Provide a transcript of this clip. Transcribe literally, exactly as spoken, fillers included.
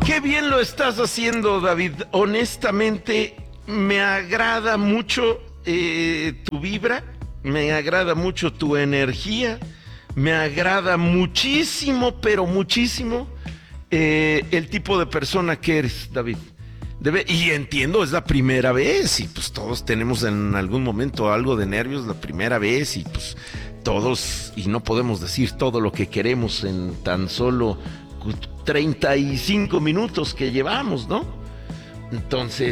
Qué bien lo estás haciendo, David. Honestamente, me agrada mucho eh, tu vibra, me agrada mucho tu energía, me agrada muchísimo, pero muchísimo eh, el tipo de persona que eres, David. Debe, y entiendo, es la primera vez y pues todos tenemos en algún momento algo de nervios la primera vez y pues todos, y no podemos decir todo lo que queremos en tan solo treinta y cinco minutos que llevamos, ¿no? Entonces,